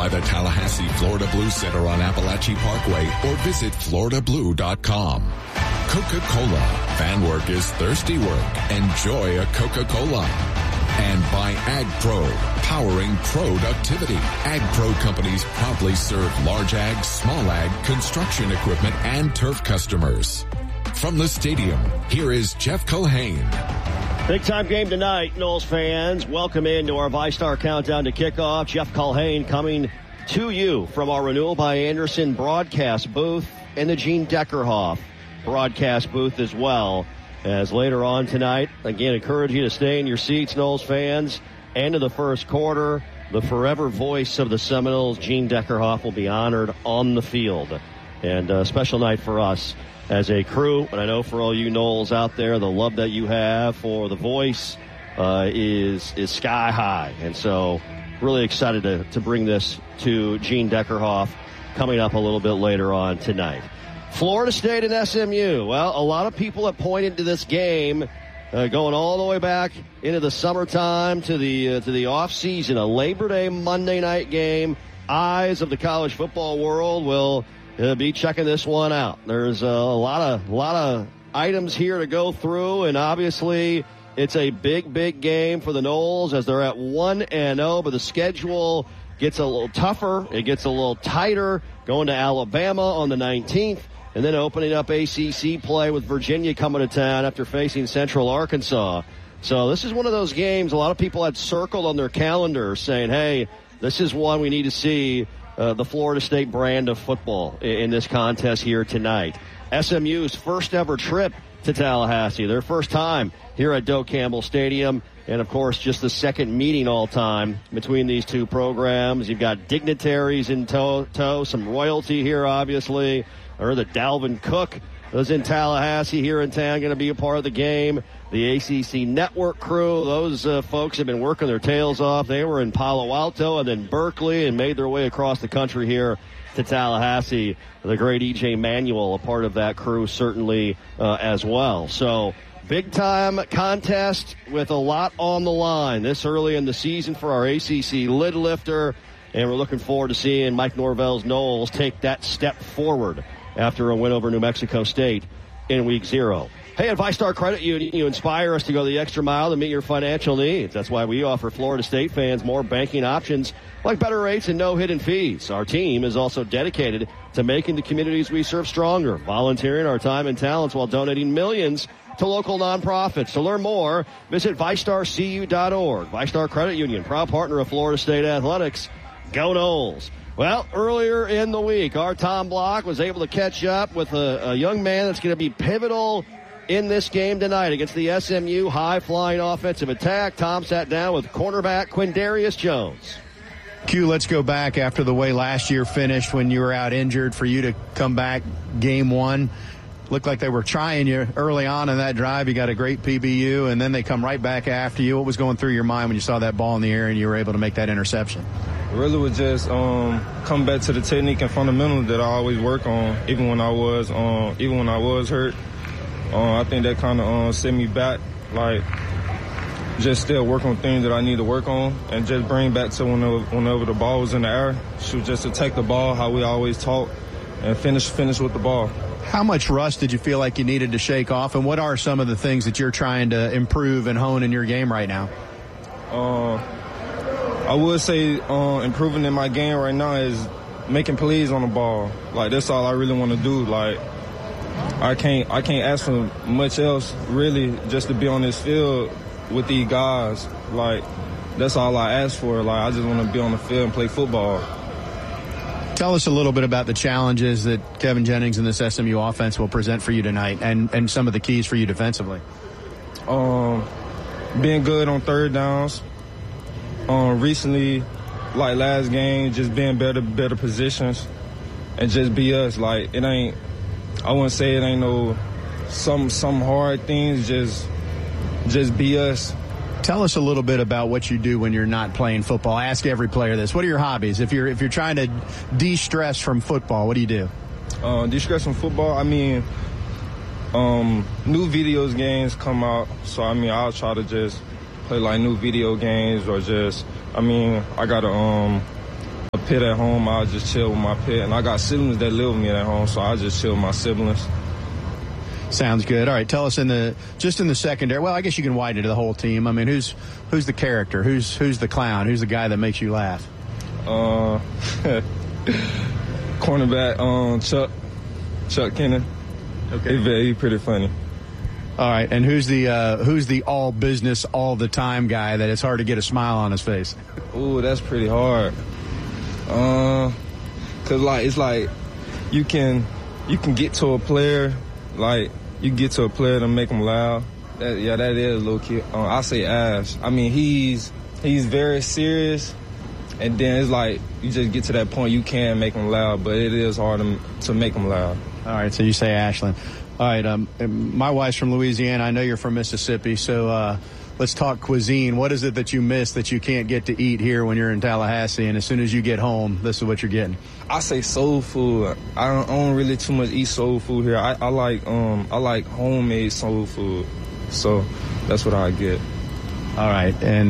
by the Tallahassee Florida Blue Center on Appalachie Parkway or visit floridablue.com. Coca-Cola. Fan work is thirsty work. Enjoy a Coca-Cola. And by AgPro, powering productivity. AgPro companies proudly serve large ag, small ag, construction equipment, and turf customers. From the stadium, here is Jeff Culhane. Big time game tonight, Noles fans. Welcome into our VyStar Countdown to Kickoff. Jeff Culhane coming to you from our Renewal by Andersen broadcast booth and the Gene Deckerhoff broadcast booth as well. As later on tonight, again, encourage you to stay in your seats, Noles fans. End of the first quarter, the forever voice of the Seminoles, Gene Deckerhoff, will be honored on the field. And a special night for us as a crew. But I know for all you Noles out there, the love that you have for the voice is sky high. And so really excited to bring this to Gene Deckerhoff coming up a little bit later on tonight. Florida State and SMU. Well, a lot of people have pointed to this game going all the way back into the summertime to the off season, a Labor Day Monday night game. Eyes of the college football world will be checking this one out. There's a lot of items here to go through, and obviously it's a big game for the Noles as they're at 1-0, but the schedule gets a little tougher. It gets a little tighter, going to Alabama on the 19th. And then opening up ACC play with Virginia coming to town after facing Central Arkansas. So this is one of those games a lot of people had circled on their calendar saying, hey, this is one we need to see the Florida State brand of football in this contest here tonight. SMU's first ever trip to Tallahassee, their first time here at Doak Campbell Stadium. And, of course, just the second meeting all time between these two programs. You've got dignitaries in tow, some royalty here, obviously. I heard that Dalvin Cook was in Tallahassee here in town, going to be a part of the game. The ACC Network crew, those folks have been working their tails off. They were in Palo Alto and then Berkeley and made their way across the country here to Tallahassee. The great E.J. Manuel, a part of that crew certainly as well. So big-time contest with a lot on the line this early in the season for our ACC lid lifter, and we're looking forward to seeing Mike Norvell's Noles take that step forward after a win over New Mexico State in Week 0. Hey, at VyStar Credit Union, you inspire us to go the extra mile to meet your financial needs. That's why we offer Florida State fans more banking options like better rates and no hidden fees. Our team is also dedicated to making the communities we serve stronger, volunteering our time and talents while donating millions to local nonprofits. To learn more, visit VyStarCU.org. VyStar Credit Union, proud partner of Florida State Athletics. Go Noles. Well, earlier in the week, our Tom Block was able to catch up with a young man that's going to be pivotal in this game tonight against the SMU high-flying offensive attack. Tom sat down with cornerback Quindarius Jones. Q, let's go back after the way last year finished when you were out injured for you to come back game one. Looked like they were trying you early on in that drive. You got a great PBU, and then they come right back after you. What was going through your mind when you saw that ball in the air and you were able to make that interception? Really was just come back to the technique and fundamentals that I always work on, even when I was hurt. I think that kind of set me back, like just still work on things that I need to work on and just bring back to whenever the ball was in the air, shoot, just attack the ball how we always talk and finish with the ball. How much rust did you feel like you needed to shake off, and what are some of the things that you're trying to improve and hone in your game right now? I would say improving in my game right now is making plays on the ball. Like, that's all I really want to do. Like, I can't ask for much else, really, just to be on this field with these guys. Like, that's all I ask for. Like, I just want to be on the field and play football. Tell us a little bit about the challenges that Kevin Jennings and this SMU offense will present for you tonight and some of the keys for you defensively. Being good on third downs. Recently, like last game, just being better positions and just be us. Like, I wouldn't say it ain't no some hard things, just be us. Tell us a little bit about what you do when you're not playing football. Ask every player this. What are your hobbies? If you're trying to de-stress from football, what do you do? De-stress from football, I mean, new videos games come out. So, I mean, I'll try to just play like new video games or just, I mean, I got a pet at home, I'll just chill with my pet. And I got siblings that live with me at home, so I just chill with my siblings. Sounds good. All right, tell us in the secondary. Well, I guess you can widen it to the whole team. I mean, who's the character? Who's the clown? Who's the guy that makes you laugh? Cornerback, Chuck Kennan. Okay, he's pretty funny. All right, and who's the all business all the time guy that it's hard to get a smile on his face? Ooh, that's pretty hard. 'Cause like it's like you can get to a player, like you get to a player to make him laugh. That is low key. I say Ash. I mean he's very serious, and then it's like you just get to that point you can make him laugh, but it is hard to make him laugh. All right, so you say Ashland. All right, my wife's from Louisiana. I know you're from Mississippi, so let's talk cuisine. What is it that you miss that you can't get to eat here when you're in Tallahassee, and as soon as you get home, this is what you're getting? I say soul food. I don't really too much eat soul food here. I like homemade soul food, so that's what I get. All right, and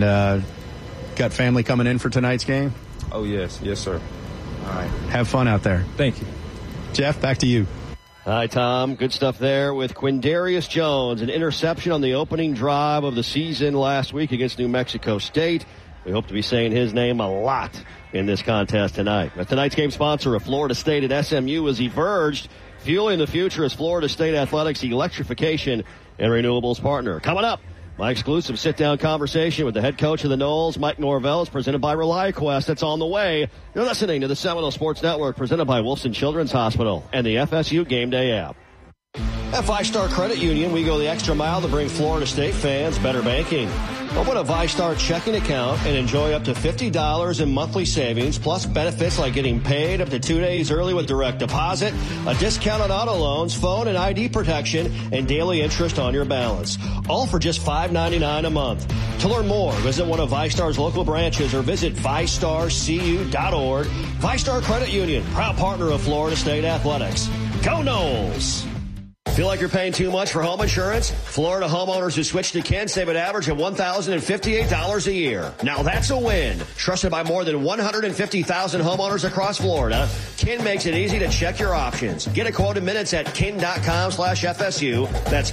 got family coming in for tonight's game? Oh yes, sir. All right, have fun out there. Thank you, Jeff. Back to you. Hi, Tom. Good stuff there with Quindarius Jones, an interception on the opening drive of the season last week against New Mexico State. We hope to be saying his name a lot in this contest tonight. But tonight's game sponsor of Florida State at SMU is Everged, fueling the future as Florida State Athletics electrification and renewables partner. Coming up, my exclusive sit-down conversation with the head coach of the Noles, Mike Norvell, is presented by ReliQuest. That's on the way. You're listening to the Seminole Sports Network, presented by Wolfson Children's Hospital and the FSU Game Day app. At VyStar Credit Union, we go the extra mile to bring Florida State fans better banking. Open a VyStar checking account and enjoy up to $50 in monthly savings, plus benefits like getting paid up to 2 days early with direct deposit, a discount on auto loans, phone and ID protection, and daily interest on your balance. All for just $5.99 a month. To learn more, visit one of VyStar's local branches or visit VyStarCU.org. VyStar Credit Union, proud partner of Florida State Athletics. Go Noles! Feel like you're paying too much for home insurance? Florida homeowners who switch to Kin save an average of $1,058 a year. Now that's a win. Trusted by more than 150,000 homeowners across Florida, Kin makes it easy to check your options. Get a quote in minutes at kin.com/FSU. That's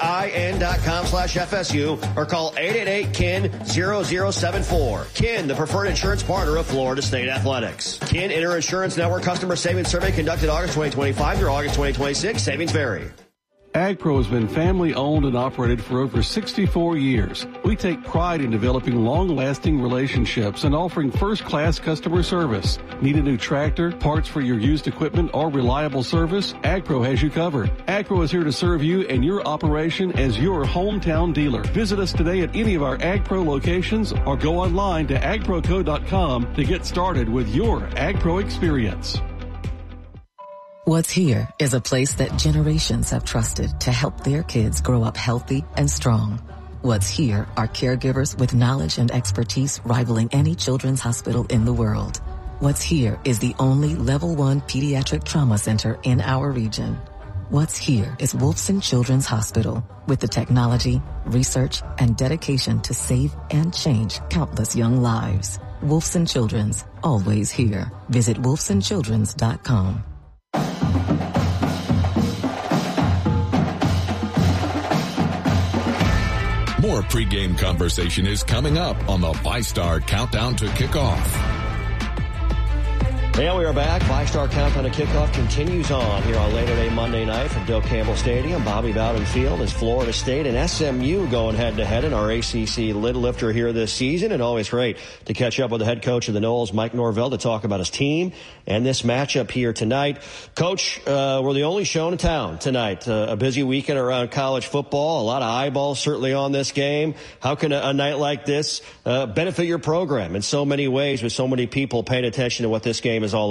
KIN.com/FSU or call 888-KIN-0074. Kin, the preferred insurance partner of Florida State Athletics. Kin Inter-Insurance Network Customer Savings Survey conducted August 2025 through August 2026. Savings vary. AgPro has been family-owned and operated for over 64 years. We take pride in developing long-lasting relationships and offering first-class customer service. Need a new tractor, parts for your used equipment, or reliable service? AgPro has you covered. AgPro is here to serve you and your operation as your hometown dealer. Visit us today at any of our AgPro locations or go online to agproco.com to get started with your AgPro experience. What's Here is a place that generations have trusted to help their kids grow up healthy and strong. What's Here are caregivers with knowledge and expertise rivaling any children's hospital in the world. What's Here is the only Level 1 pediatric trauma center in our region. What's Here is Wolfson Children's Hospital with the technology, research, and dedication to save and change countless young lives. Wolfson Children's, always here. Visit wolfsonchildrens.com. More pregame conversation is coming up on the VyStar Countdown to Kickoff. And we are back. VyStar Countdown to Kickoff continues on here on Labor Day Monday night from Doak Campbell Stadium, Bobby Bowden Field, as Florida State and SMU going head-to-head in our ACC lid lifter here this season. And always great to catch up with the head coach of the Noles, Mike Norvell, to talk about his team and this matchup here tonight. Coach, we're the only show in town tonight. A busy weekend around college football. A lot of eyeballs certainly on this game. How can a night like this benefit your program in so many ways with so many people paying attention to what this game is all about?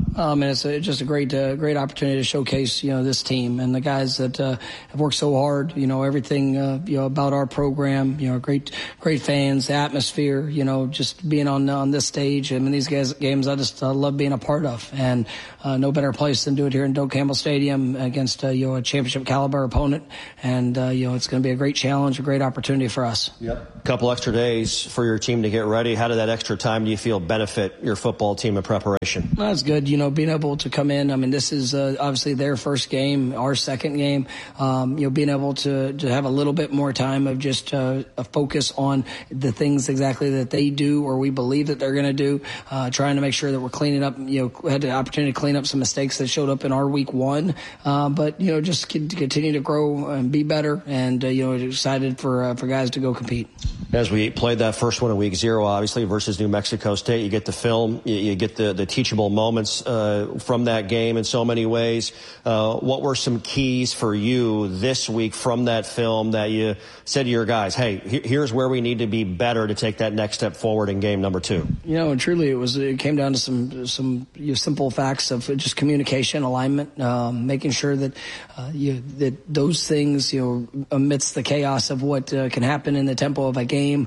And it's just a great opportunity to showcase, this team and the guys that have worked so hard. Everything, about our program. Great fans, the atmosphere. Just being on this stage. I mean, these games I just love being a part of, and no better place than do it here in Doak Campbell Stadium against a championship caliber opponent. And it's going to be a great challenge, a great opportunity for us. Yep. A couple extra days for your team to get ready. How did that extra time, do you feel, benefit your football team in preparation? Well, that's good. Being able to come in. I mean, this is obviously their first game, our second game. Being able to have a little bit more time of just a focus on the things exactly that they do or we believe that they're going to do. Trying to make sure that we're cleaning up. Had the opportunity to clean up some mistakes that showed up in our week one. But just continue to grow and be better. And excited for guys to go compete. As we played that first one in week 0, obviously versus New Mexico State, you get the film, you get the teachable moments from that game in so many ways. What were some keys for you this week from that film that you said to your guys, hey, here's where we need to be better to take that next step forward in game number 2? And truly it came down to some simple facts of just communication, alignment, making sure that that those things, amidst the chaos of what can happen in the tempo of a game,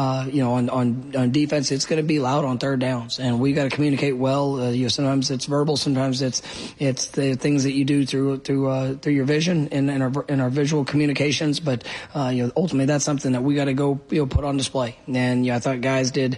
on defense, it's going to be loud on third downs, and we got to communicate well. Sometimes it's verbal, sometimes it's the things that you do through your vision and in our visual communications. But ultimately, that's something that we got to go put on display. And I thought guys did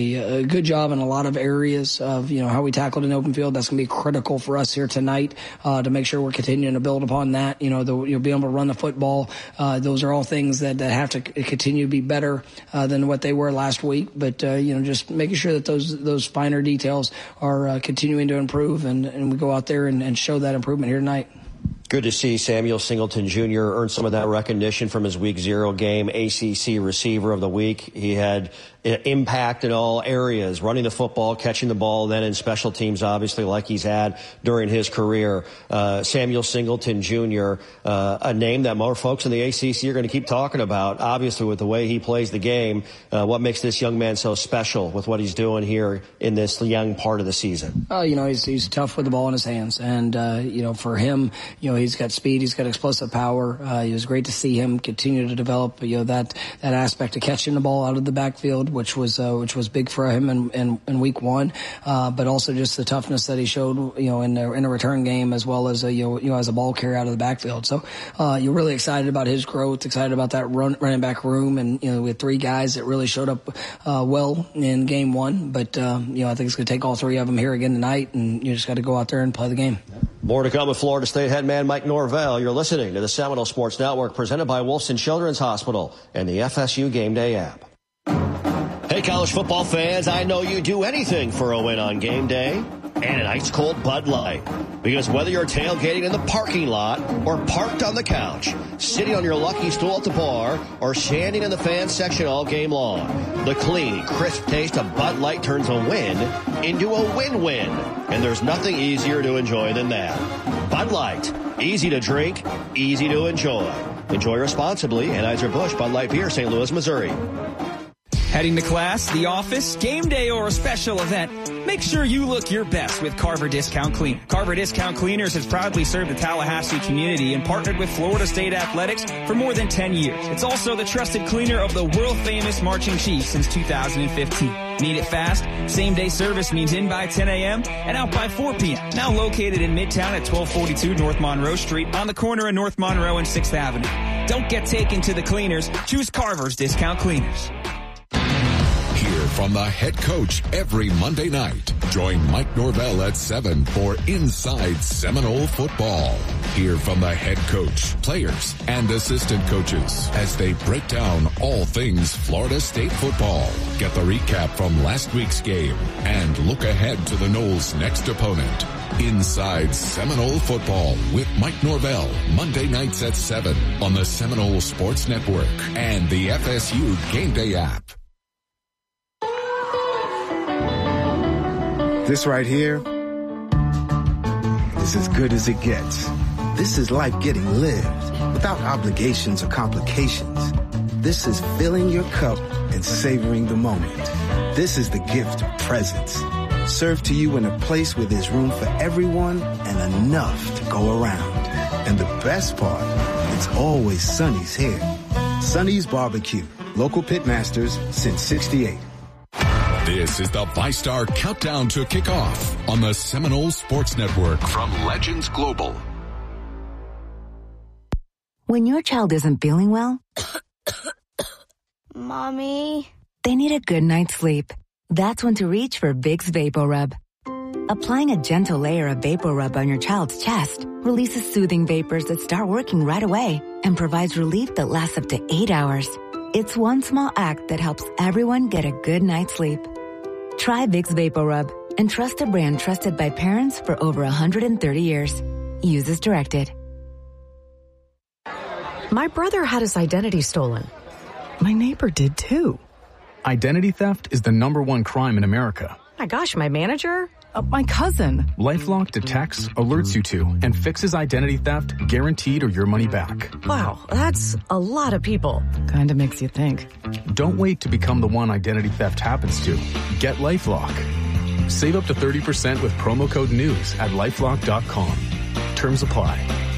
a good job in a lot of areas of how we tackled an open field. That's going to be critical for us here tonight to make sure we're continuing to build upon that. Being able to run the football. Those are all things that have to continue to be better than what they were last week. But just making sure that those finer details are continuing to improve, and we go out there and show that improvement here tonight. Good to see Samuel Singleton Jr. earn some of that recognition from his Week 0 game, ACC Receiver of the Week. He had impact in all areas, running the football, catching the ball, then in special teams, obviously, like he's had during his career. Samuel Singleton Jr., a name that more folks in the ACC are going to keep talking about, obviously, with the way he plays the game. What makes this young man so special with what he's doing here in this young part of the season? He's tough with the ball in his hands. And, for him, he's got speed, he's got explosive power. It was great to see him continue to develop, that aspect of catching the ball out of the backfield, which was big for him in week 1, but also just the toughness that he showed, in a return game, as well as as a ball carrier out of the backfield. So you're really excited about his growth, excited about that running back room, and we had 3 guys that really showed up well in game 1. But I think it's going to take all 3 of them here again tonight, and you just got to go out there and play the game. More to come with Florida State head man Mike Norvell. You're listening to the Seminole Sports Network, presented by Wolfson Children's Hospital and the FSU Game Day app. Hey, college football fans, I know you do anything for a win on game day, and an ice-cold Bud Light. Because whether you're tailgating in the parking lot or parked on the couch, sitting on your lucky stool at the bar, or standing in the fan section all game long, the clean, crisp taste of Bud Light turns a win into a win-win. And there's nothing easier to enjoy than that. Bud Light. Easy to drink, easy to enjoy. Enjoy responsibly. Anheuser-Busch Bud Light Beer, St. Louis, Missouri. Heading to class, the office, game day, or a special event? Make sure you look your best with Carver Discount Cleaner. Carver Discount Cleaners has proudly served the Tallahassee community and partnered with Florida State Athletics for more than 10 years. It's also the trusted cleaner of the world-famous Marching Chiefs since 2015. Need it fast? Same-day service means in by 10 a.m. and out by 4 p.m. Now located in Midtown at 1242 North Monroe Street on the corner of North Monroe and 6th Avenue. Don't get taken to the cleaners. Choose Carver's Discount Cleaners. Hear from the head coach every Monday night. Join Mike Norvell at 7 for Inside Seminole Football. Hear from the head coach, players, and assistant coaches as they break down all things Florida State football. Get the recap from last week's game and look ahead to the Noles' next opponent. Inside Seminole Football with Mike Norvell, Monday nights at 7 on the Seminole Sports Network and the FSU Game Day app. This right here is as good as it gets. This is life getting lived without obligations or complications. This is filling your cup and savoring the moment. This is the gift of presence. served to you in a place where there's room for everyone and enough to go around. And the best part, it's always Sonny's here. Sonny's Barbecue, local pitmasters since '68. This is the VyStar Countdown to Kickoff on the Seminole Sports Network from Legends Global. When your child isn't feeling well, Mommy, they need a good night's sleep. That's when to reach for Vicks VapoRub. Applying a gentle layer of VapoRub on your child's chest releases soothing vapors that start working right away and provides relief that lasts up to 8 hours. It's one small act that helps everyone get a good night's sleep. Try Vicks VapoRub and trust a brand trusted by parents for over 130 years. Use as directed. My brother had his identity stolen. My neighbor did too. Identity theft is the #1 crime in America. My gosh, my manager? My cousin. LifeLock detects, alerts you to, and fixes identity theft guaranteed or your money back. Wow, that's a lot of people. Kind of makes you think. Don't wait to become the one identity theft happens to. Get LifeLock. Save up to 30% with promo code NEWS at LifeLock.com. Terms apply.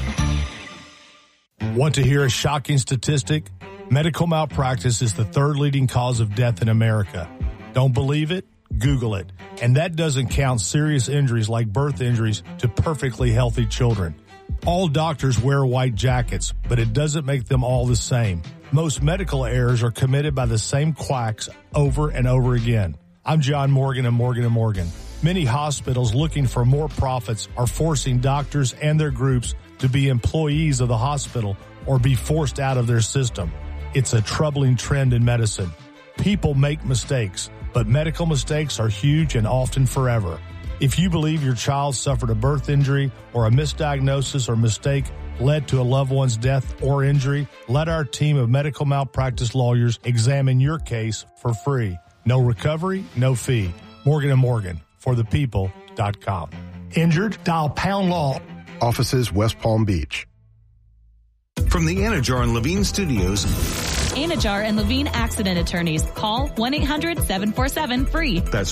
Want to hear a shocking statistic? Medical malpractice is the 3rd leading cause of death in America. Don't believe it? Google it. And that doesn't count serious injuries like birth injuries to perfectly healthy children. All doctors wear white jackets, but it doesn't make them all the same. Most medical errors are committed by the same quacks over and over again. I'm John Morgan of Morgan & Morgan. Many hospitals looking for more profits are forcing doctors and their groups to be employees of the hospital or be forced out of their system. It's a troubling trend in medicine. People make mistakes, but medical mistakes are huge and often forever. If you believe your child suffered a birth injury or a misdiagnosis or mistake led to a loved one's death or injury, let our team of medical malpractice lawyers examine your case for free. No recovery, no fee. Morgan & Morgan, forthepeople.com. Injured? Dial pound law. Offices West Palm Beach. From the Anajar and Levine Studios, Anajar and Levine Accident Attorneys. Call 1-800-747-FREE. That's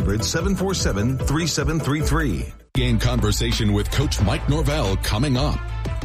1-800-747-3733. Gain conversation with Coach Mike Norvell coming up.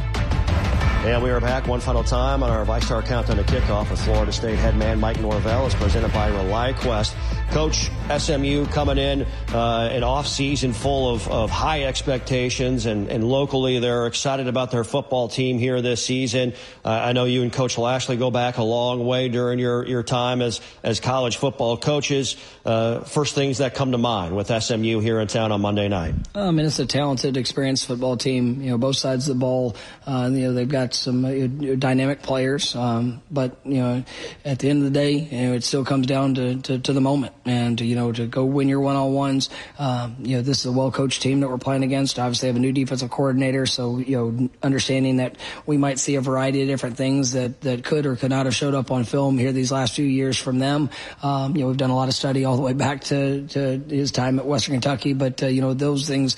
And we are back one final time on our VyStar Countdown to Kickoff with Florida State head man Mike Norvell. It's presented by ReliQuest. Coach, SMU coming in an off-season full of high expectations, and locally they're excited about their football team here this season. I know you and Coach Lashley go back a long way during your time as college football coaches. First things that come to mind with SMU here in town on Monday night. I mean, it's a talented, experienced football team. You know, both sides of the ball. They've got some dynamic players, but at the end of the day, it still comes down to the moment, and to go win your one-on-ones. This is a well-coached team that we're playing against. Obviously, have a new defensive coordinator, so understanding that we might see a variety of different things that could or could not have showed up on film here these last few years from them. We've done a lot of study all the way back to his time at Western Kentucky, but those things,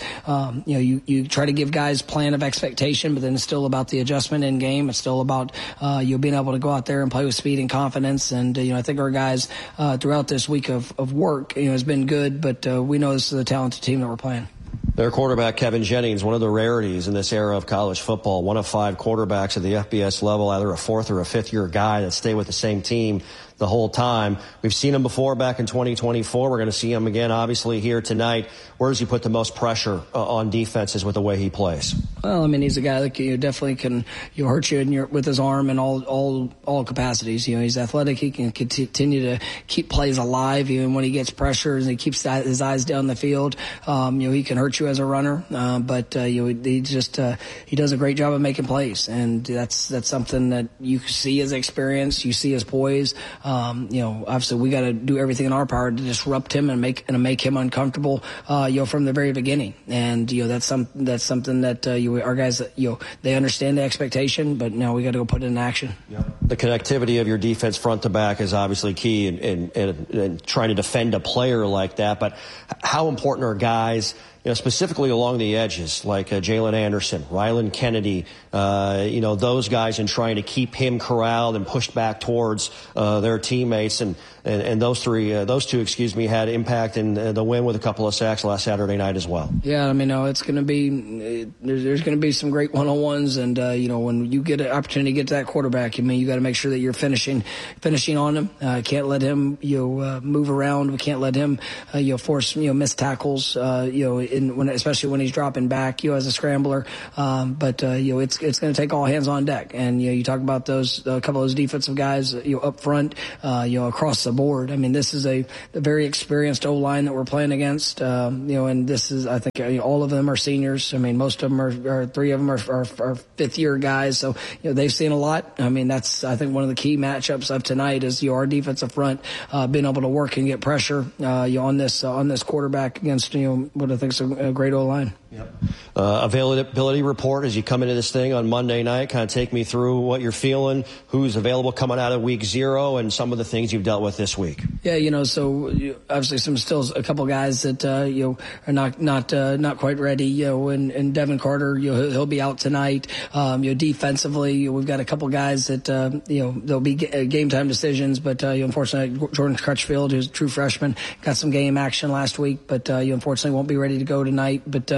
you try to give guys plan of expectation, but then it's still about the adjustment in game. It's still about being able to go out there and play with speed and confidence. And I think our guys throughout this week of work has been good, but we know this is a talented team that we're playing. Their quarterback, Kevin Jennings, one of the rarities in this era of college football, one of 5 quarterbacks at the FBS level, either a 4th or a 5th-year guy that stay with the same team the whole time. We've seen him before back in 2024. We're going to see him again, obviously, here tonight. Where does he put the most pressure on defenses with the way he plays? Well, I mean, he's a guy that definitely can hurt you with his arm in all capacities. He's athletic. He can continue to keep plays alive even when he gets pressure and he keeps his eyes down the field. He can hurt you as a runner, but he does a great job of making plays, and that's something that you see his experience, you see his poise. Obviously we got to do everything in our power to disrupt him and make him uncomfortable, from the very beginning. And that's something that our guys, they understand the expectation, but now we got to go put it in action. Yeah. The connectivity of your defense front to back is obviously key in trying to defend a player like that. But how important are guys, specifically along the edges, like Jalen Anderson, Rylan Kennedy, those guys, in trying to keep him corralled and pushed back towards their teammates, and and those two, had impact in the win with a couple of sacks last Saturday night as well. Yeah, I mean, it's going to be there's going to be some great one-on-ones, and when you get an opportunity to get to that quarterback, I mean, you got to make sure that you're finishing on him. Can't let him move around. We can't let him force missed tackles. Especially when he's dropping back as a scrambler. But it's going to take all hands on deck. And you talk about those a couple of those defensive guys up front, across the board. I mean, this is a very experienced O-line that we're playing against. And this is, I think, all of them are seniors. I mean, most of them are 3 of them are fifth-year guys. So they've seen a lot. I mean, that's, I think, one of the key matchups of tonight is our defensive front being able to work and get pressure on this quarterback against what I think is a great O-line. Yep. Availability report as you come into this thing on Monday night. Kind of take me through what you're feeling, who's available coming out of week 0, and some of the things you've dealt with this week. Yeah, so obviously still a couple guys that are not quite ready. And Devin Carter, he'll be out tonight. Defensively, we've got a couple guys that they'll be game time decisions, but unfortunately Jordan Crutchfield, who's a true freshman, got some game action last week, but unfortunately won't be ready to go tonight. But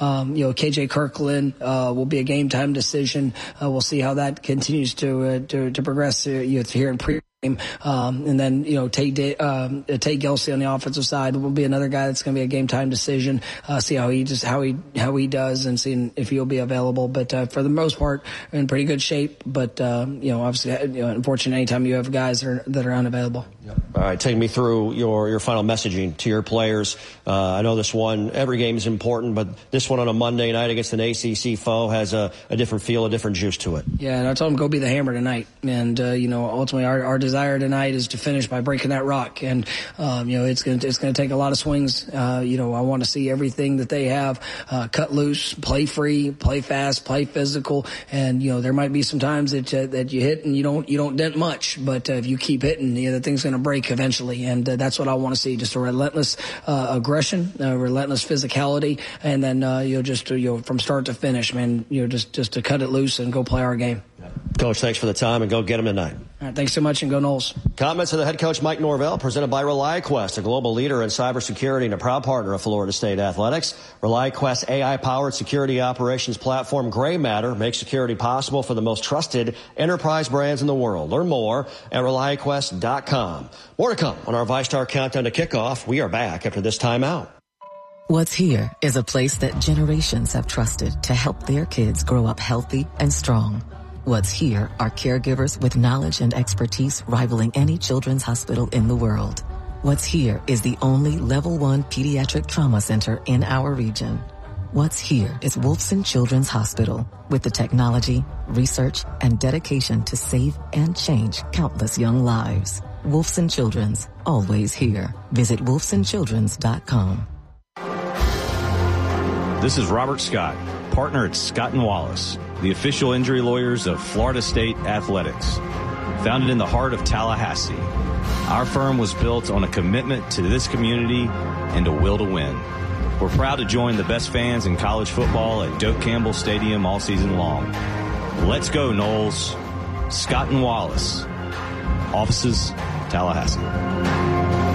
KJ Kirkland will be a game time decision. We'll see how that continues to progress here in pre. And then Tate Gelsey on the offensive side will be another guy that's going to be a game time decision. See how he does and seeing if he'll be available. But for the most part, in pretty good shape. But obviously, unfortunately, anytime you have guys that are unavailable. Yep. All right, take me through your final messaging to your players. I know this one, every game is important, but this one on a Monday night against an ACC foe has a different feel, a different juice to it. Yeah, and I told them go be the hammer tonight. And ultimately, our desire tonight is to finish by breaking that rock. And it's going to take a lot of swings. I want to see everything that they have cut loose, play free, play fast, play physical. And there might be some times that you hit and you don't dent much, but if you keep hitting, the thing's going to break eventually. And that's what I want to see, just a relentless aggression, relentless physicality, and then from start to finish, man, just to cut it loose and go play our game. Coach, thanks for the time, and go get them tonight. All right, thanks so much, and go Noles. Comments of the head coach, Mike Norvell, presented by ReliQuest, a global leader in cybersecurity and a proud partner of Florida State Athletics. ReliQuest AI-powered security operations platform, Gray Matter, makes security possible for the most trusted enterprise brands in the world. Learn more at ReliQuest.com. More to come on our VyStar Countdown to Kickoff. We are back after this timeout. What's here is a place that generations have trusted to help their kids grow up healthy and strong. What's here are caregivers with knowledge and expertise rivaling any children's hospital in the world. What's here is the only level 1 pediatric trauma center in our region. What's here is Wolfson Children's Hospital with the technology, research, and dedication to save and change countless young lives. Wolfson Children's, always here. Visit wolfsonchildrens.com. This is Robert Scott, partner at Scott & Wallace, the official injury lawyers of Florida State Athletics. Founded in the heart of Tallahassee, our firm was built on a commitment to this community and a will to win. We're proud to join the best fans in college football at Doak Campbell Stadium all season long. Let's go, Noles. Scott & Wallace. Offices, Tallahassee.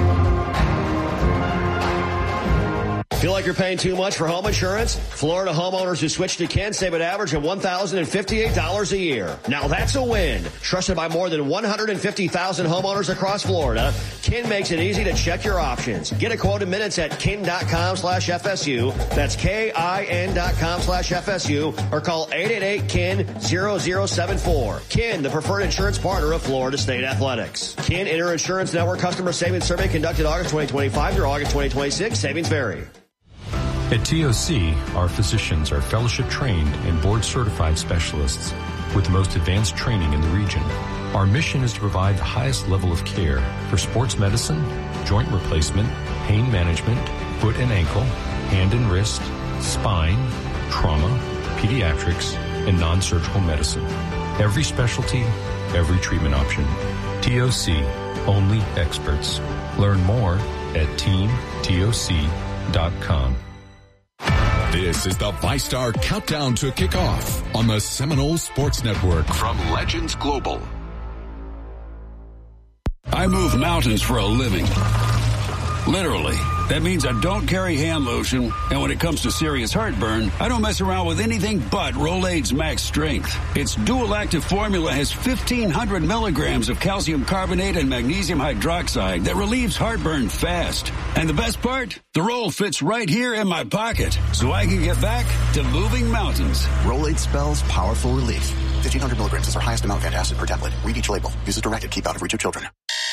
Feel like you're paying too much for home insurance? Florida homeowners who switch to Ken save an average of $1,058 a year. Now that's a win. Trusted by more than 150,000 homeowners across Florida, Ken makes it easy to check your options. Get a quote in minutes at ken.com/FSU. That's KIN.com/FSU or call 888-KEN-0074. Ken, the preferred insurance partner of Florida State Athletics. Ken Inter Insurance Network Customer Savings Survey conducted August 2025 through August 2026. Savings vary. At TOC, our physicians are fellowship trained and board certified specialists with the most advanced training in the region. Our mission is to provide the highest level of care for sports medicine, joint replacement, pain management, foot and ankle, hand and wrist, spine, trauma, pediatrics, and non-surgical medicine. Every specialty, every treatment option. TOC, only experts. Learn more at teamtoc.com. This is the VyStar Countdown to Kickoff on the Seminole Sports Network from Legends Global. I move mountains for a living. Literally. That means I don't carry hand lotion, and when it comes to serious heartburn, I don't mess around with anything but Rolaids Max Strength. Its dual-active formula has 1,500 milligrams of calcium carbonate and magnesium hydroxide that relieves heartburn fast. And the best part? The roll fits right here in my pocket, so I can get back to moving mountains. Rolaids spells powerful relief. 1,500 milligrams is our highest amount of antacid per tablet. Read each label. Use as directed. Keep out of reach of children.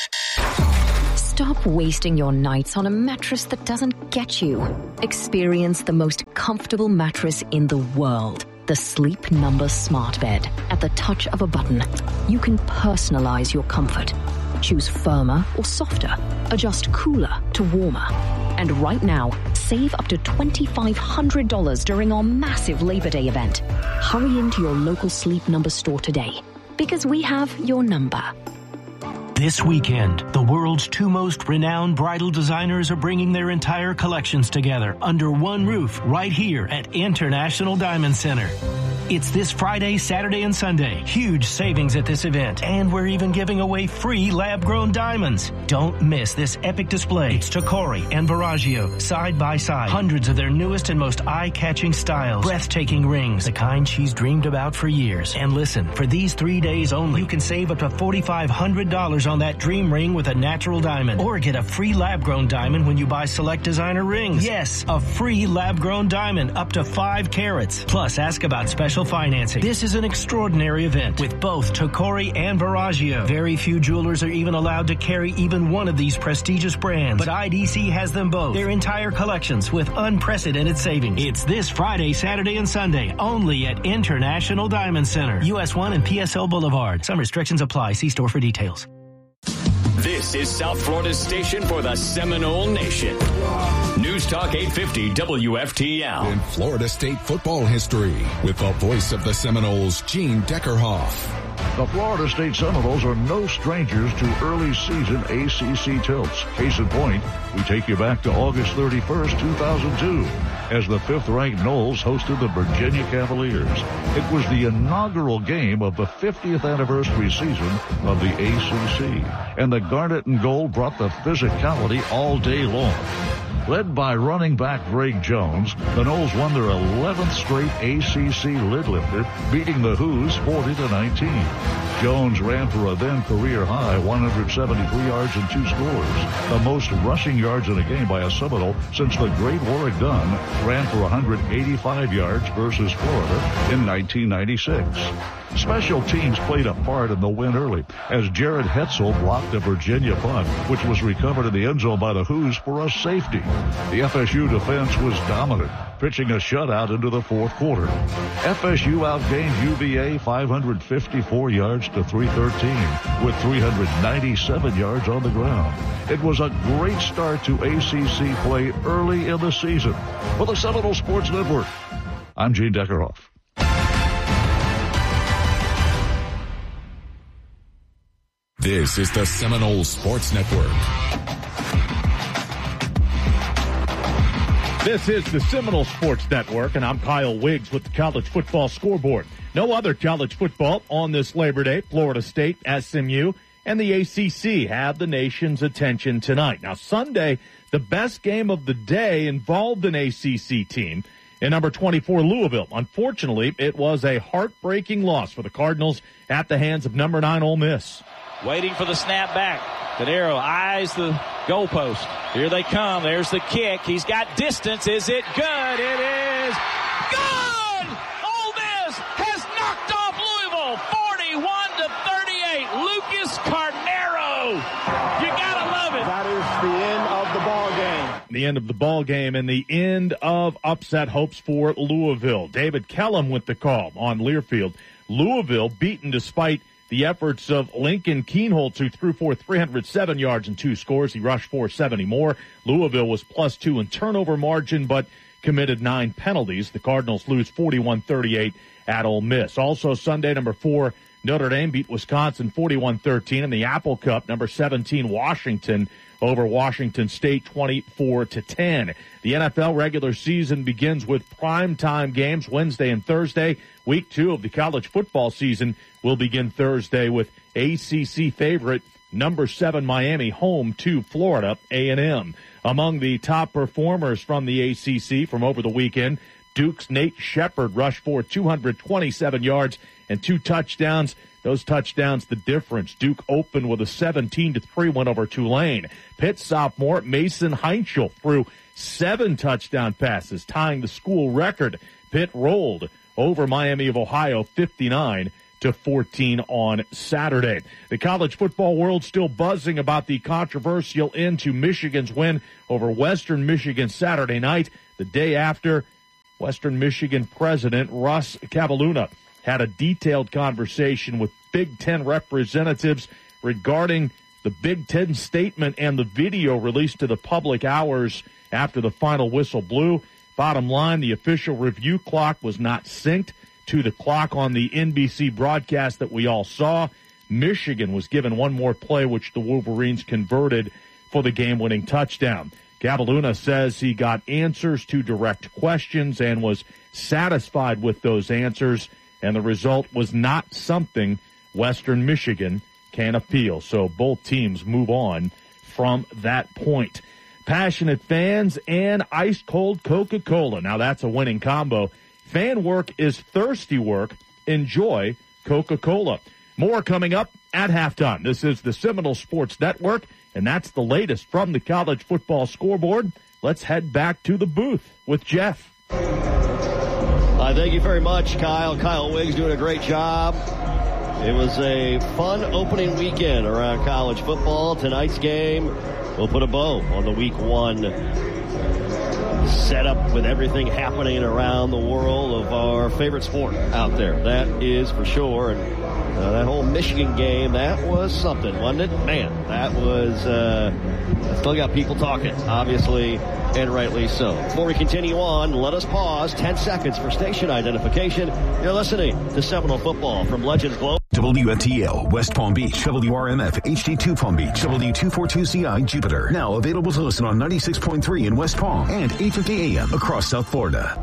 Stop wasting your nights on a mattress that doesn't get you. Experience the most comfortable mattress in the world. The Sleep Number Smart Bed. At the touch of a button, you can personalize your comfort. Choose firmer or softer. Adjust cooler to warmer. And right now, save up to $2,500 during our massive Labor Day event. Hurry into your local Sleep Number store today, because we have your number. This weekend, the world's two most renowned bridal designers are bringing their entire collections together under one roof right here at International Diamond Center. It's this Friday, Saturday, and Sunday. Huge savings at this event. And we're even giving away free lab-grown diamonds. Don't miss this epic display. It's Tacori and Verragio, side by side. Hundreds of their newest and most eye-catching styles. Breathtaking rings, the kind she's dreamed about for years. And listen, for these 3 days only, you can save up to $4,500 on that dream ring with a natural diamond. Or get a free lab-grown diamond when you buy select designer rings. Yes, a free lab-grown diamond up to 5 carats. Plus, ask about special financing. This is an extraordinary event with both Tacori and Verragio. Very few jewelers are even allowed to carry even one of these prestigious brands, but IDC has them both. Their entire collections with unprecedented savings. It's this Friday, Saturday, and Sunday only at International Diamond Center, US 1 and PSL Boulevard. Some restrictions apply. See store for details. This is South Florida's station for the Seminole Nation. News Talk 850 WFTL. In Florida State football history with the voice of the Seminoles, Gene Deckerhoff. The Florida State Seminoles are no strangers to early season ACC tilts. Case in point, we take you back to August 31st, 2002, as the 5th-ranked Noles hosted the Virginia Cavaliers. It was the inaugural game of the 50th anniversary season of the ACC, and the Garnet and Gold brought the physicality all day long. Led by running back Greg Jones, the Noles won their 11th straight ACC lid lifter, beating the Hoos 40-19. Jones ran for a then career high 173 yards and 2 scores, the most rushing yards in a game by a Seminole since the great Warwick Dunn ran for 185 yards versus Florida in 1996. Special teams played a part in the win early, as Jared Hetzel blocked a Virginia punt, which was recovered in the end zone by the Hoos for a safety. The FSU defense was dominant, pitching a shutout into the fourth quarter. FSU outgained UVA 554 yards to 313, with 397 yards on the ground. It was a great start to ACC play early in the season. For the Seminole Sports Network, I'm Gene Deckerhoff. This is the Seminole Sports Network. This is the Seminole Sports Network, and I'm Kyle Wiggs with the College Football Scoreboard. No other college football on this Labor Day. Florida State, SMU, and the ACC have the nation's attention tonight. Now, Sunday, the best game of the day involved an ACC team in number 24, Louisville. Unfortunately, it was a heartbreaking loss for the Cardinals at the hands of number 9 Ole Miss. Waiting for the snap back. Cadero eyes the goalpost. Here they come. There's the kick. He's got distance. Is it good? It is good! Ole Miss has knocked off Louisville 41-38. Lucas Carnero. You gotta love it. That is the end of the ball game. The end of the ball game and the end of upset hopes for Louisville. David Kellum with the call on Learfield. Louisville beaten despite the efforts of Lincoln Kienholz, who threw for 307 yards and 2 scores. He rushed for 70 more. Louisville was +2 in turnover margin, but committed 9 penalties. The Cardinals lose 41-38 at Ole Miss. Also Sunday, number 4, Notre Dame beat Wisconsin 41-13. In the Apple Cup, number 17, Washington over Washington State 24-10. The NFL regular season begins with primetime games Wednesday and Thursday. Week 2 of the college football season will begin Thursday with ACC favorite Number 7 Miami home to Florida A&M. Among the top performers from the ACC from over the weekend, Duke's Nate Shepard rushed for 227 yards and 2 touchdowns. Those touchdowns, the difference. Duke opened with a 17-3 win over Tulane. Pitt sophomore Mason Heinschel threw 7 touchdown passes, tying the school record. Pitt rolled over Miami of Ohio 59-14 on Saturday. The college football world still buzzing about the controversial end to Michigan's win over Western Michigan Saturday night. The day after, Western Michigan President Russ Cavaluna had a detailed conversation with Big Ten representatives regarding the Big Ten statement and the video released to the public hours after the final whistle blew. Bottom line, the official review clock was not synced to the clock on the NBC broadcast that we all saw. Michigan was given one more play, which the Wolverines converted for the game-winning touchdown. Cavaluna says he got answers to direct questions and was satisfied with those answers, and the result was not something Western Michigan can appeal. So both teams move on from that point. Passionate fans and ice-cold Coca-Cola. Now that's a winning combo. Fan work is thirsty work. Enjoy Coca-Cola. More coming up at halftime. This is the Seminole Sports Network, and that's the latest from the college football scoreboard. Let's head back to the booth with Jeff. Thank you very much, Kyle. Kyle Wiggs doing a great job. It was a fun opening weekend around college football. Tonight's game will put a bow on the Week 1 setup with everything happening around the world of our favorite sport out there. That is for sure. And that whole Michigan game, that was something, wasn't it? Man, that was, still got people talking, obviously, and rightly so. Before we continue on, let us pause 10 seconds for station identification. You're listening to Seminole Football from Legends Global. WFTL, West Palm Beach, WRMF, HD2 Palm Beach, W242CI, Jupiter. Now available to listen on 96.3 in West Palm and 850 AM across South Florida.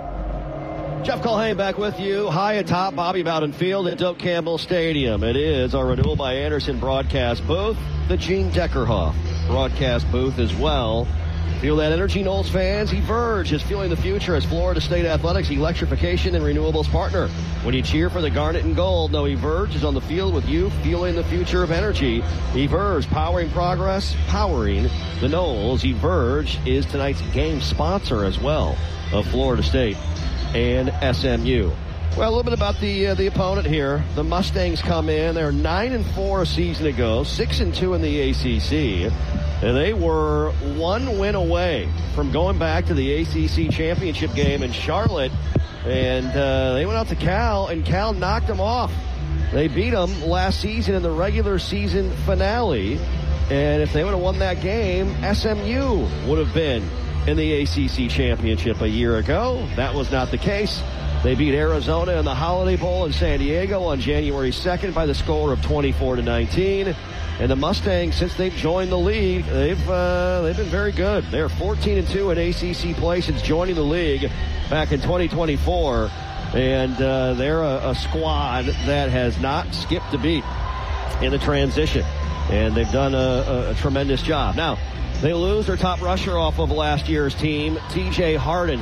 Jeff Culhane back with you, high atop Bobby Bowden Field at Doak Campbell Stadium. It is our Renewal by Anderson broadcast booth, the Gene Deckerhoff broadcast booth as well. Feel that energy, Noles fans. Everge is fueling the future as Florida State Athletics electrification and renewables partner. When you cheer for the Garnet and Gold, know Everge is on the field with you, fueling the future of energy. Everge, powering progress, powering the Noles. Everge is tonight's game sponsor as well of Florida State and SMU. Well, a little bit about the opponent here. The Mustangs come in. They're 9-4 a season ago, 6-2 in the ACC. And they were one win away from going back to the ACC championship game in Charlotte. And they went out to Cal, and Cal knocked them off. They beat them last season in the regular season finale. And if they would have won that game, SMU would have been in the ACC championship a year ago. That was not the case. They beat Arizona in the Holiday Bowl in San Diego on January 2nd by the score of 24-19. And the Mustangs, since they've joined the league, they've been very good. They're 14-2 in ACC play since joining the league back in 2024. And they're a squad that has not skipped a beat in the transition. And they've done a tremendous job. Now, they lose their top rusher off of last year's team, T.J. Harden,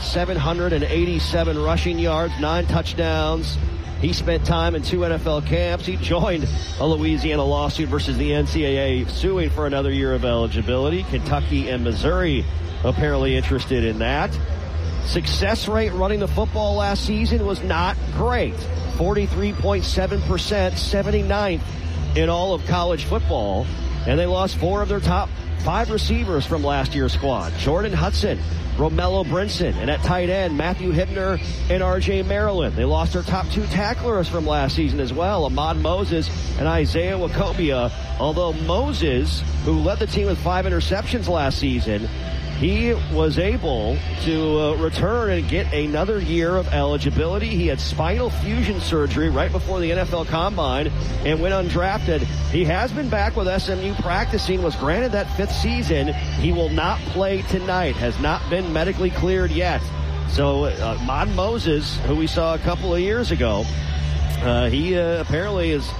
787 rushing yards, 9 touchdowns. He spent time in 2 NFL camps. He joined a Louisiana lawsuit versus the NCAA suing for another year of eligibility. Kentucky and Missouri apparently interested in that. Success rate running the football last season was not great. 43.7%, 79th in all of college football. And they lost 4 of their top 5 receivers from last year's squad. Jordan Hudson, Romello Brinson, and at tight end, Matthew Hibner and R.J. Maryland. They lost their top 2 tacklers from last season as well, Ahmad Moses and Isaiah Wacobia. Although Moses, who led the team with 5 interceptions last season, he was able to return and get another year of eligibility. He had spinal fusion surgery right before the NFL Combine and went undrafted. He has been back with SMU practicing, was granted that 5th season. He will not play tonight, has not been medically cleared yet. So Ahmad Moses, who we saw a couple of years ago, he apparently is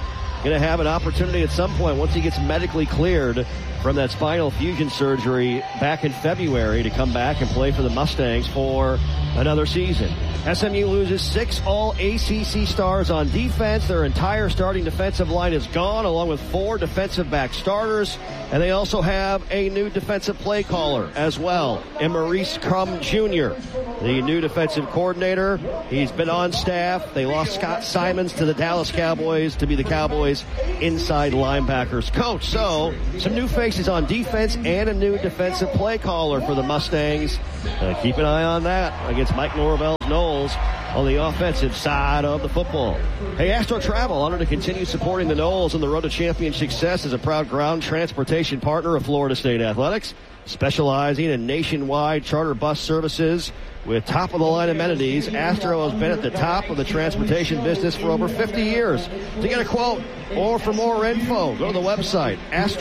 going to have an opportunity at some point once he gets medically cleared from that spinal fusion surgery back in February to come back and play for the Mustangs for another season. SMU loses 6 all-ACC stars on defense. Their entire starting defensive line is gone, along with 4 defensive back starters. And they also have a new defensive play caller as well, and Maurice Crum Jr., the new defensive coordinator. He's been on staff. They lost Scott Simons to the Dallas Cowboys to be the Cowboys' inside linebackers coach. So, some new faces on defense and a new defensive play caller for the Mustangs. Keep an eye on that against Mike Norvell's Noles on the offensive side of the football. Hey, Astro Travel, honored to continue supporting the Noles on the road to champion success as a proud ground transportation partner of Florida State Athletics, specializing in nationwide charter bus services with top-of-the-line amenities. Astro has been at the top of the transportation business for over 50 years. To get a quote or for more info, go to the website,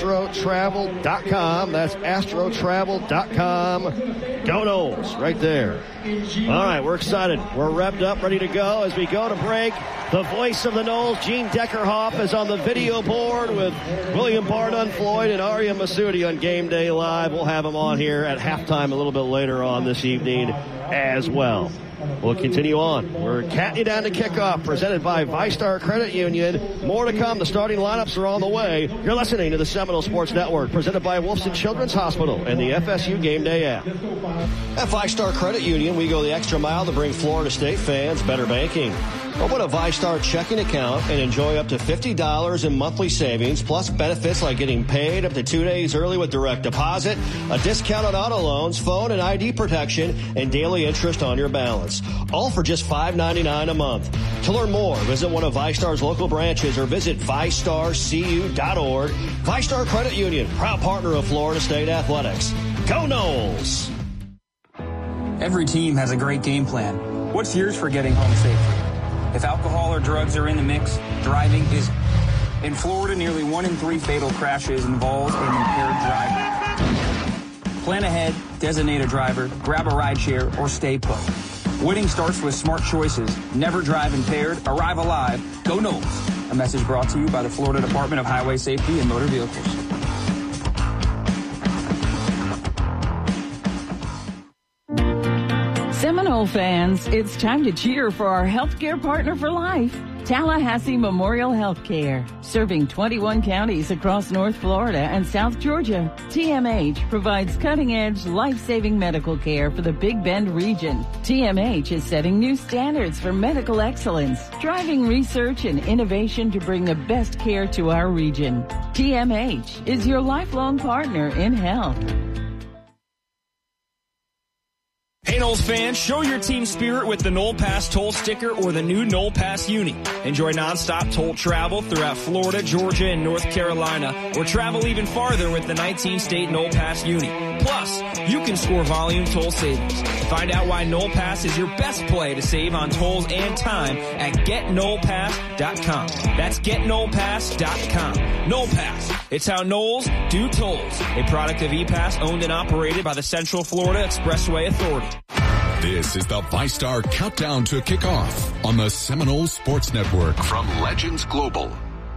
astrotravel.com. That's astrotravel.com. Go Noles, right there. All right, we're excited. We're revved up, ready to go as we go to break. The voice of the Noles, Gene Deckerhoff, is on the video board with William Barnum-Floyd and Arya Masudi on Game Day Live. We'll have them on here at halftime a little bit later on this evening as well. We'll continue on. We're catting you down to kickoff, presented by VyStar Credit Union. More to come. The starting lineups are on the way. You're listening to the Seminole Sports Network, presented by Wolfson Children's Hospital and the FSU Game Day app. At VyStar Credit Union, we go the extra mile to bring Florida State fans better banking. Open a VyStar checking account and enjoy up to $50 in monthly savings, plus benefits like getting paid up to 2 days early with direct deposit, a discount on auto loans, phone and ID protection, and daily interest on your balance. All for just $5.99 a month. To learn more, visit one of VyStar's local branches or visit VyStarCU.org. VyStar Credit Union, proud partner of Florida State Athletics. Go Noles! Every team has a great game plan. What's yours for getting home safely? If alcohol or drugs are in the mix, driving is. In Florida, nearly 1 in 3 fatal crashes involve an impaired driver. Plan ahead, designate a driver, grab a rideshare, or stay put. Winning starts with smart choices. Never drive impaired, arrive alive, go Noles. A message brought to you by the Florida Department of Highway Safety and Motor Vehicles. Seminole fans, it's time to cheer for our healthcare partner for life, Tallahassee Memorial Healthcare. Serving 21 counties across North Florida and South Georgia, TMH provides cutting-edge, life-saving medical care for the Big Bend region. TMH is setting new standards for medical excellence, driving research and innovation to bring the best care to our region. TMH is your lifelong partner in health. Hey Noles fans, show your team spirit with the Noll Pass toll sticker or the new Noll Pass Uni. Enjoy nonstop toll travel throughout Florida, Georgia, and North Carolina, or travel even farther with the 19-state Noll Pass Uni. Plus, you can score volume toll savings. Find out why Noll Pass is your best play to save on tolls and time at GetNollPass.com. That's GetNollPass.com. Noll Pass. It's how Noles do tolls. A product of ePass, owned and operated by the Central Florida Expressway Authority. This is the VyStar Countdown to Kickoff on the Seminole Sports Network from Legends Global.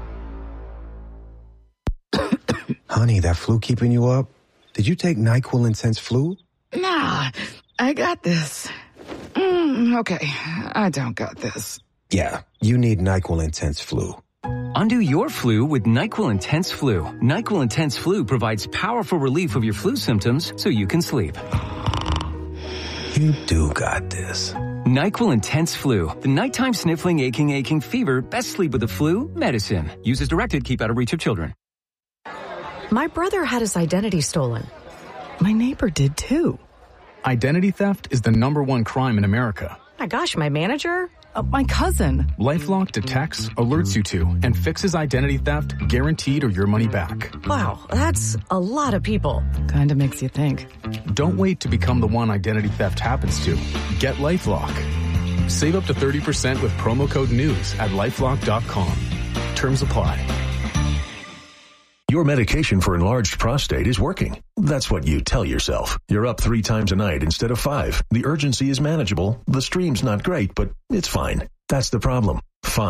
Honey, that flu keeping you up? Did you take NyQuil Intense Flu? Nah, I got this. Okay, I don't got this. Yeah, you need NyQuil Intense Flu. Undo your flu with NyQuil Intense Flu. NyQuil Intense Flu provides powerful relief of your flu symptoms so you can sleep. You do got this. NyQuil Intense Flu. The nighttime sniffling, aching fever. Best sleep with the flu. Medicine. Use as directed. Keep out of reach of children. My brother had his identity stolen. My neighbor did too. Identity theft is the #1 crime in America. My gosh, my manager? My cousin. LifeLock detects, alerts you to, and fixes identity theft, guaranteed or your money back. Wow, that's a lot of people. Kinda makes you think. Don't wait to become the one identity theft happens to. Get LifeLock. Save up to 30% with promo code NEWS at LifeLock.com. Terms apply. Your medication for enlarged prostate is working. That's what you tell yourself. You're up 3 times a night instead of 5. The urgency is manageable. The stream's not great, but it's fine. That's the problem. Fine.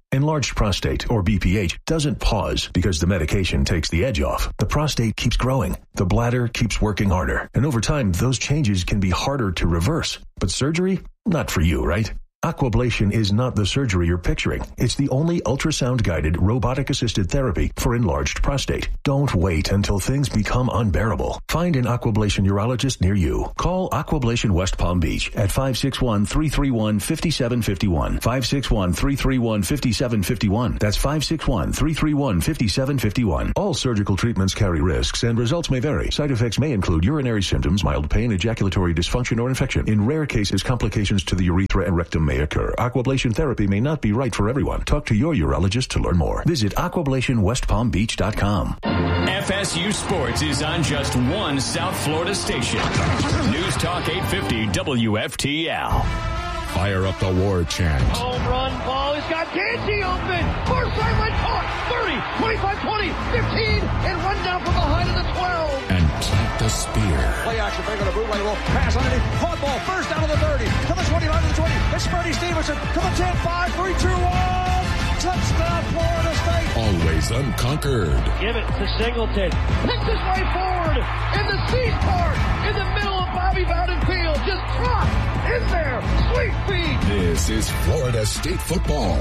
Enlarged prostate, or BPH, doesn't pause because the medication takes the edge off. The prostate keeps growing. The bladder keeps working harder. And over time, those changes can be harder to reverse. But surgery? Not for you, right? Aquablation is not the surgery you're picturing. It's the only ultrasound-guided, robotic-assisted therapy for enlarged prostate. Don't wait until things become unbearable. Find an Aquablation urologist near you. Call Aquablation West Palm Beach at 561-331-5751. 561-331-5751. That's 561-331-5751. All surgical treatments carry risks, and results may vary. Side effects may include urinary symptoms, mild pain, ejaculatory dysfunction, or infection. In rare cases, complications to the urethra and rectum may occur. Aquablation therapy may not be right for everyone. Talk to your urologist to learn more. Visit aquablationwestpalmbeach.com. FSU Sports is on just one South Florida station. News Talk 850 WFTL. Fire up the war chant. Home run ball. He's got Ganji open. Far sideline caught. 30, 25, 20, 15, and run down from behind to the 12. And plant the spear. Play action. Big on the bootleg roll. Pass underneath. Hot ball. First down to the 30. To the 29 to the 20. It's Freddie Stevenson. To the 10, 5, 3, 2, 1. Touchdown, Florida State. Always unconquered. Give it to Singleton. Picks his way forward in the seat part in the middle of Bobby Bowden Field. Just drop in there. Sweet feet. This is Florida State football.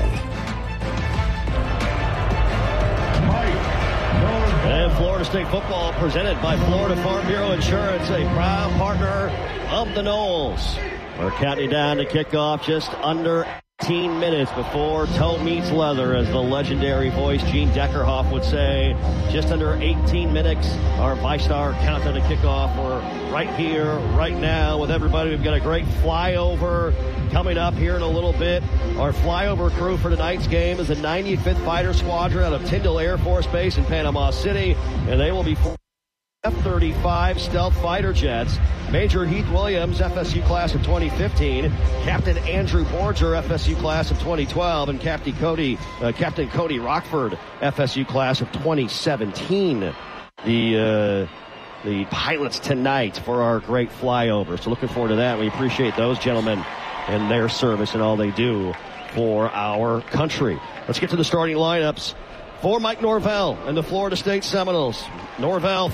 And Florida State football presented by Florida Farm Bureau Insurance, a proud partner of the Noles. We're counting down to kickoff just under 18 minutes before toe meets leather, as the legendary voice Gene Deckerhoff would say. Just under 18 minutes, our VyStar countdown to kickoff. We're right here, right now with everybody. We've got a great flyover coming up here in a little bit. Our flyover crew for tonight's game is the 95th Fighter Squadron out of Tyndall Air Force Base in Panama City, and they will be F-35 stealth fighter jets. Major Heath Williams, FSU class of 2015. Captain Andrew Borger, FSU class of 2012. And Captain Cody Rockford, FSU class of 2017. The pilots tonight for our great flyover. So looking forward to that. We appreciate those gentlemen and their service and all they do for our country. Let's get to the starting lineups. For Mike Norvell and the Florida State Seminoles. Norvell,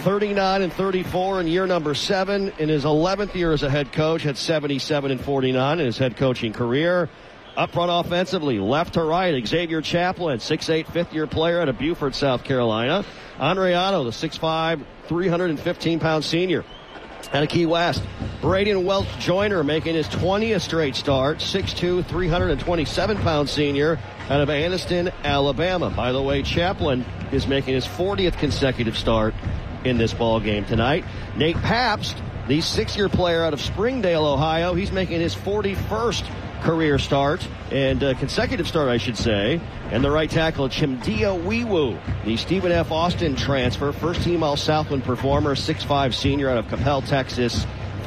39-34 in year number 7. In his 11th year as a head coach, had 77-49 in his head coaching career. Up front offensively, left to right, Xavier Chaplin, 6'8", fifth-year player out of Beaufort, South Carolina. Andre Otto, the 6'5", 315-pound senior out of Key West. Braden Welch Joyner making his 20th straight start, 6'2", 327-pound senior out of Anniston, Alabama. By the way, Chaplin is making his 40th consecutive start in this ball game tonight. Nate Pabst, the 6-year player out of Springdale, Ohio, he's making his 41st career start and consecutive start, I should say. And the right tackle, Chimdia Wiwu, the Stephen F. Austin transfer, first-team All-Southland performer, 6'5", senior out of Capel, Texas,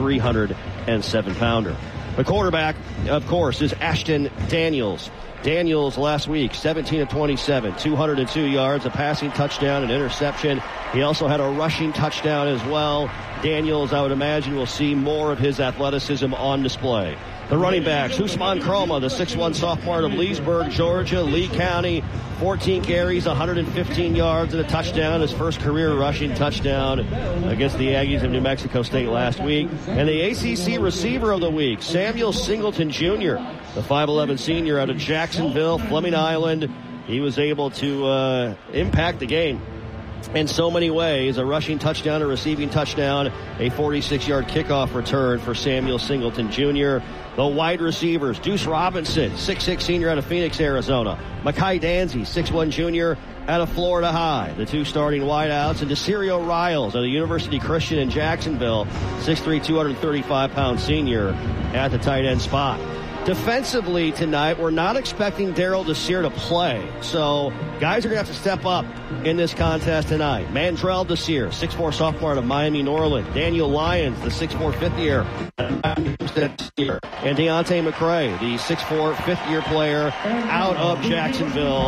307-pounder. The quarterback, of course, is Ashton Daniels. Daniels last week, 17 of 27, 202 yards, a passing touchdown, an interception. He also had a rushing touchdown as well. Daniels, I would imagine, will see more of his athleticism on display. The running backs, Usman Kroma, the 6'1 sophomore of Leesburg, Georgia, Lee County, 14 carries, 115 yards, and a touchdown, his first career rushing touchdown against the Aggies of New Mexico State last week. And the ACC receiver of the week, Samuel Singleton Jr., the 5'11 senior out of Jacksonville, Fleming Island. He was able to impact the game in so many ways. A rushing touchdown, a receiving touchdown, a 46-yard kickoff return for Samuel Singleton Jr. The wide receivers, Deuce Robinson, 6'6 senior out of Phoenix, Arizona. Makai Danzy, 6'1 junior out of Florida High. The two starting wideouts. And Desirio Riles out of University Christian in Jacksonville, 6'3", 235-pound senior at the tight end spot. Defensively tonight, we're not expecting Daryl Desir to play. So guys are going to have to step up in this contest tonight. Mandrell Desir, 6'4 sophomore out of Miami Norland. Daniel Lyons, the 6'4 fifth year year. And Deontay McCray, the 6'4", fifth-year player out of Jacksonville.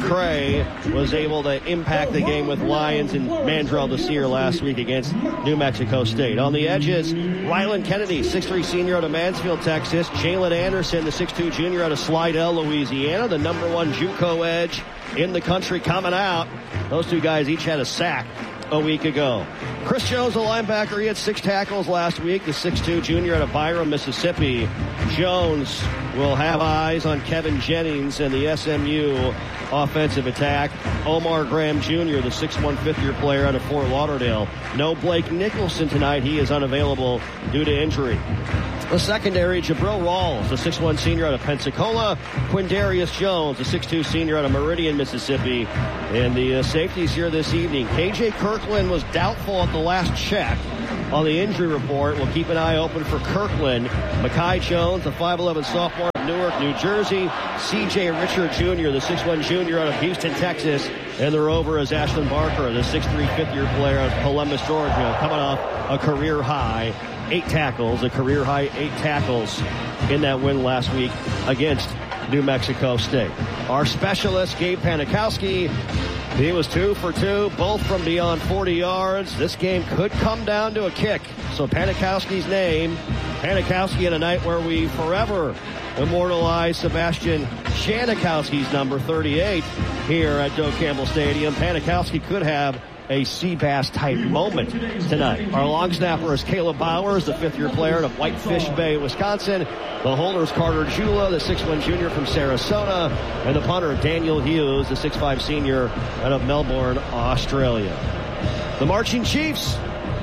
McCray was able to impact the game with Lions and Mandrell Desir last week against New Mexico State. On the edges, Rylan Kennedy, 6'3" senior out of Mansfield, Texas. Jalen Anderson, the 6'2" junior out of Slidell, Louisiana, the number 1 JUCO edge in the country coming out. Those two guys each had a sack a week ago. Chris Jones, a linebacker, he had 6 tackles last week. The 6'2" junior out of Byram, Mississippi. Jones will have eyes on Kevin Jennings and the SMU offensive attack. Omar Graham Jr., the 6'1" fifth-year player out of Fort Lauderdale. No Blake Nicholson tonight. He is unavailable due to injury. The secondary, Jabril Rawls, the 6'1" senior out of Pensacola. Quindarius Jones, the 6'2" senior out of Meridian, Mississippi. And the safeties here this evening. KJ Kirkland was doubtful at the last check on the injury report. We'll keep an eye open for Kirkland. Mekhi Jones, the 5'11" sophomore out of Newark, New Jersey. C.J. Richard Jr., the 6'1" junior out of Houston, Texas. And the rover is Ashlyn Barker, the 6'3" fifth-year player out of Columbus, Georgia, coming off a career-high 8 tackles, a career-high 8 tackles in that win last week against New Mexico State. Our specialist, Gabe Panikowski, he was 2 for 2, both from beyond 40 yards. This game could come down to a kick. So Panikowski's name, Panikowski in a night where we forever immortalize Sebastian Janikowski's number 38 here at Doak Campbell Stadium. Panikowski could have a Seabass-type moment tonight. Our long snapper is Caleb Bowers, the 5th-year player out of Whitefish Bay, Wisconsin. The holder is Carter Jula, the 6'1" junior from Sarasota. And the punter, Daniel Hughes, the 6'5" senior out of Melbourne, Australia. The Marching Chiefs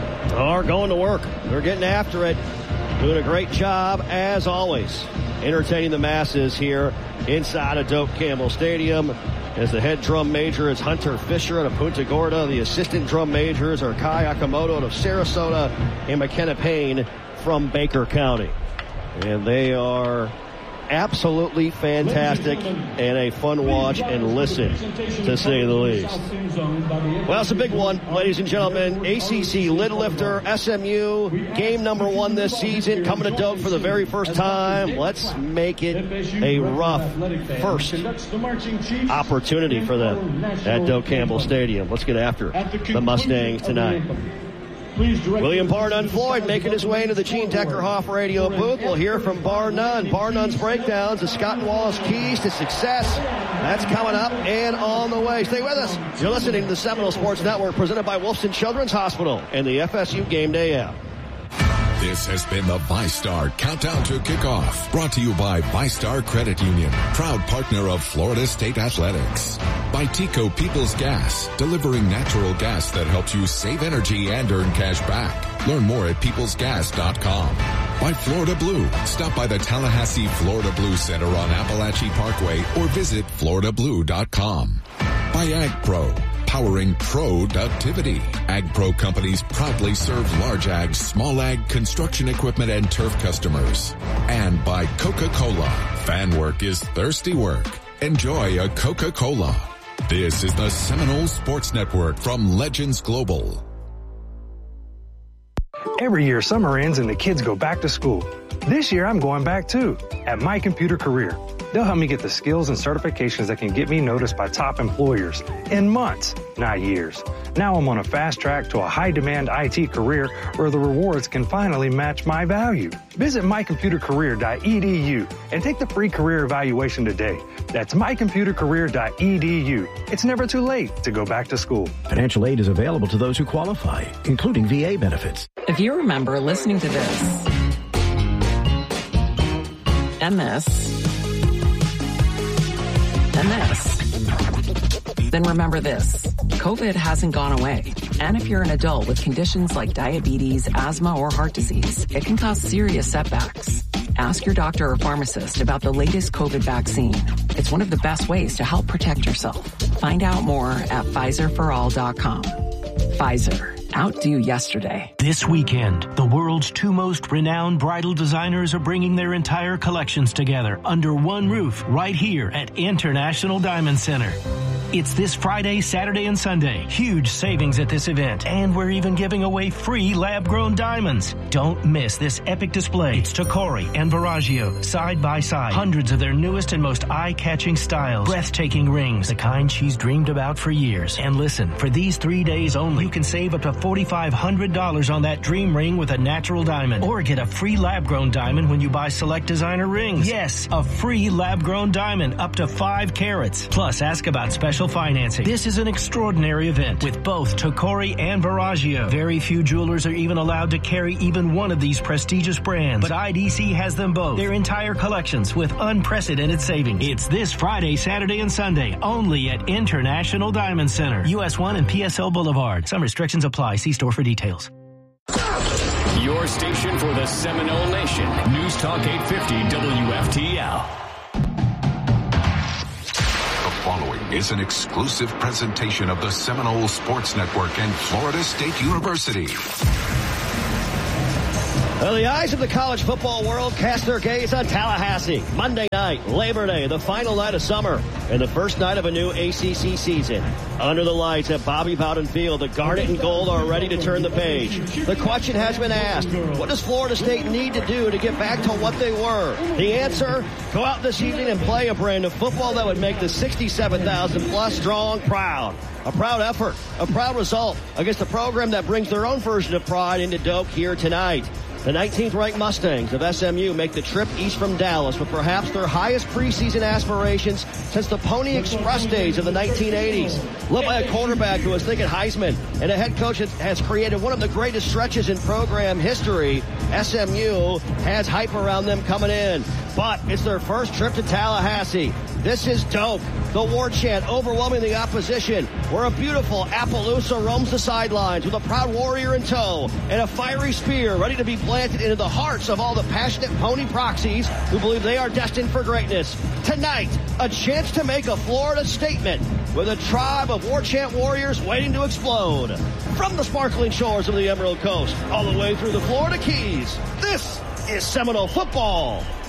are going to work. They're getting after it. Doing a great job, as always, entertaining the masses here inside of Doak Campbell Stadium. As the head drum major is Hunter Fisher out of Punta Gorda. The assistant drum majors are Kai Akamoto out of Sarasota and McKenna Payne from Baker County. And they are absolutely fantastic and a fun watch and listen, to say the least. Well, it's a big one, ladies and gentlemen. ACC lid lifter, SMU, game number 1 this season, coming to Doak for the very first time. Let's make it a rough first opportunity for them at Doak Campbell Stadium. Let's get after the Mustangs tonight. William Bar None Floyd making his way into the Gene Deckerhoff radio booth. We'll hear from Bar None. Bar None's breakdowns, the Scott and Wallace keys to success. That's coming up and on the way. Stay with us. You're listening to the Seminole Sports Network, presented by Wolfson Children's Hospital and the FSU Game Day app. This has been the VyStar Countdown to Kickoff, brought to you by VyStar Credit Union, proud partner of Florida State Athletics. By Tico Peoples Gas, delivering natural gas that helps you save energy and earn cash back. Learn more at peoplesgas.com. By Florida Blue, stop by the Tallahassee Florida Blue Center on Appalachie Parkway or visit floridablue.com. By AgPro, powering productivity. AgPro companies proudly serve large ag, small ag, construction equipment, and turf customers. And by Coca-Cola. Fan work is thirsty work. Enjoy a Coca-Cola. This is the Seminole Sports Network from Legends Global. Every year, summer ends and the kids go back to school. This year, I'm going back too, at My Computer Career. They'll help me get the skills and certifications that can get me noticed by top employers in months, not years. Now I'm on a fast track to a high-demand IT career where the rewards can finally match my value. Visit mycomputercareer.edu and take the free career evaluation today. That's mycomputercareer.edu. It's never too late to go back to school. Financial aid is available to those who qualify, including VA benefits. If you remember listening to this, and this, then remember this. COVID hasn't gone away. And if you're an adult with conditions like diabetes, asthma, or heart disease, it can cause serious setbacks. Ask your doctor or pharmacist about the latest COVID vaccine. It's one of the best ways to help protect yourself. Find out more at PfizerForAll.com. Pfizer. Outdo yesterday. This weekend, the world's 2 most renowned bridal designers are bringing their entire collections together under one roof right here at International Diamond Center. It's this Friday, Saturday, and Sunday. Huge savings at this event. And we're even giving away free lab-grown diamonds. Don't miss this epic display. It's Tocori and Verragio, side by side. Hundreds of their newest and most eye-catching styles. Breathtaking rings, the kind she's dreamed about for years. And listen, for these 3 days only, you can save up to $4,500 on that dream ring with a natural diamond. Or get a free lab-grown diamond when you buy select designer rings. Yes, a free lab-grown diamond up to 5 carats. Plus, ask about special financing. This is an extraordinary event with both Tocori and Verragio. Very few jewelers are even allowed to carry even one of these prestigious brands, but IDC has them both. Their entire collections with unprecedented savings. It's this Friday, Saturday, and Sunday only at International Diamond Center, US 1 and PSL Boulevard. Some restrictions apply. See store for details. Your station for the Seminole Nation. News Talk 850 WFTL. The following is an exclusive presentation of the Seminole Sports Network and Florida State University. Well, the eyes of the college football world cast their gaze on Tallahassee. Monday night, Labor Day, the final night of summer, and the first night of a new ACC season. Under the lights at Bobby Bowden Field, the Garnet and Gold are ready to turn the page. The question has been asked, what does Florida State need to do to get back to what they were? The answer, go out this evening and play a brand of football that would make the 67,000-plus strong proud. A proud effort, a proud result against a program that brings their own version of pride into Doak here tonight. The 19th-ranked Mustangs of SMU make the trip east from Dallas with perhaps their highest preseason aspirations since the Pony Express days of the 1980s. Led by a quarterback who was thinking Heisman and a head coach that has created one of the greatest stretches in program history, SMU has hype around them coming in. But it's their first trip to Tallahassee. This is Doak, the war chant overwhelming the opposition, where a beautiful Appaloosa roams the sidelines with a proud warrior in tow and a fiery spear ready to be planted into the hearts of all the passionate pony proxies who believe they are destined for greatness. Tonight, a chance to make a Florida statement with a tribe of war chant warriors waiting to explode. From the sparkling shores of the Emerald Coast all the way through the Florida Keys, this is Seminole football.